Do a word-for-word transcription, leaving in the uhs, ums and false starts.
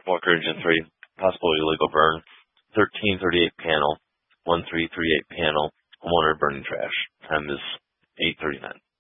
Walker Engine three, possible illegal burn, thirteen thirty-eight panel, one three three eight panel, homeowner burning trash. Time is eight thirty-nine.